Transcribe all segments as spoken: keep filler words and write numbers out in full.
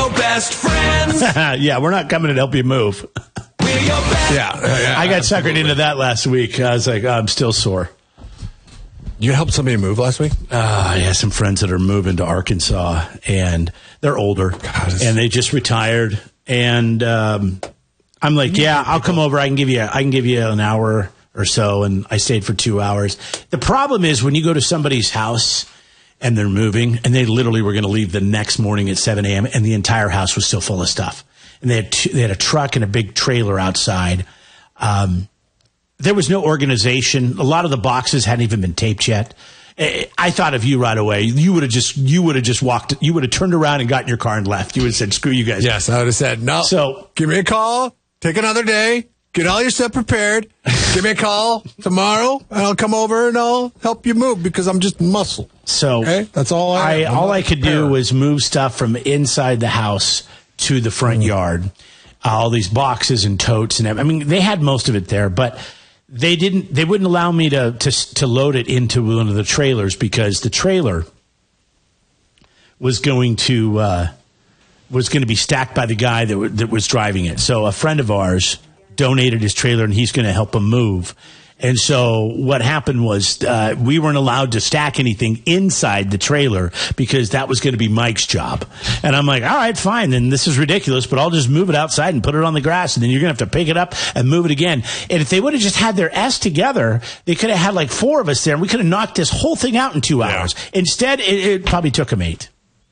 your best friends. Yeah, we're not coming to help you move. We're your best. Yeah, yeah, I got absolutely. suckered into that last week. I was like, oh, I'm still sore. You helped somebody move last week? Uh, I have some friends that are moving to Arkansas, and they're older, God, it's- and they just retired. And um, I'm like, yeah, I'll come over. I can give you, I can give you an hour or so. And I stayed for two hours. The problem is when you go to somebody's house and they're moving, and they literally were going to leave the next morning at seven a.m. and the entire house was still full of stuff. And they had two, they had a truck and a big trailer outside. Um, there was no organization. A lot of the boxes hadn't even been taped yet. I thought of you right away. You would have just, you would have just walked, you would have turned around and got in your car and left. You would have said, screw you guys. Yes, I would have said, no, So- give me a call, take another day, get all your stuff prepared, give me a call tomorrow, and I'll come over and I'll help you move because I'm just muscle. So Okay, that's all I I, am. I'm all not I could do prepared. was move stuff from inside the house to the front Mm. yard. Uh, all these boxes and totes and everything. I mean, they had most of it there, but they didn't. They wouldn't allow me to to to load it into one of the trailers because the trailer was going to uh, was going to be stacked by the guy that w- that was driving it. So a friend of ours donated his trailer, and he's going to help him move. And so what happened was uh, we weren't allowed to stack anything inside the trailer because that was going to be Mike's job. And I'm like, all right, fine. Then this is ridiculous, but I'll just move it outside and put it on the grass. And then you're going to have to pick it up and move it again. And if they would have just had their S together, they could have had like four of us there, and we could have knocked this whole thing out in two hours. Instead, it, it probably took them eight.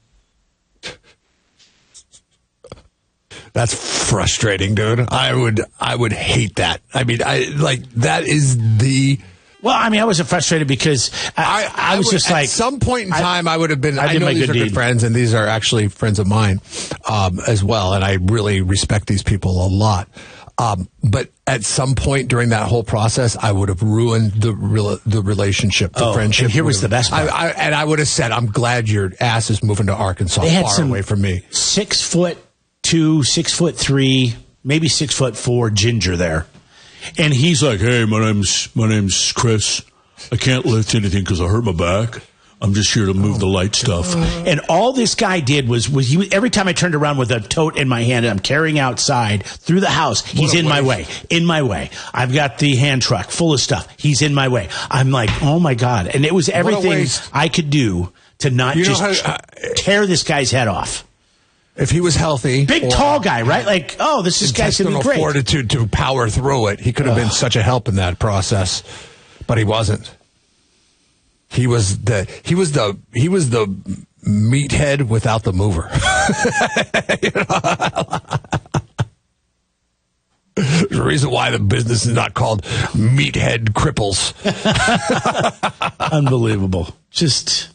That's frustrating, dude. I would, I would hate that. I mean, I like that is the. Well, I mean, I wasn't frustrated because I, I, I was would- just at like some point in I- time, I, would have been. I I, did know my these good are good deed. friends, and these are actually friends of mine um, as well, and I really respect these people a lot. Um, but at some point during that whole process, I would have ruined the real, the relationship, the Oh, friendship. and here was would the best have- part. I, I, and I would have said, "I'm glad your ass is moving to Arkansas, They had far some away from me." Six foot two, six foot three, maybe six foot four ginger there, and he's like, "Hey, my name's my name's Chris. I can't lift anything because I hurt my back. I'm just here to move the light stuff." And all this guy did was was he, every time I turned around with a tote in my hand and I'm carrying outside through the house, he's What a in my way, waste. in my way. I've got the hand truck full of stuff. He's in my way. I'm like, oh my God. And it was everything waste. I could do to not You know just how- uh, tear this guy's head off. If he was healthy, Big, or tall guy, right? Like, oh, this is guy's going to be intestinal great. fortitude to power through it, he could have been such a help in that process, but he wasn't. He was the he was the he was the meathead without the mover. There's a reason why the business is not called Meathead Cripples. Unbelievable. Just,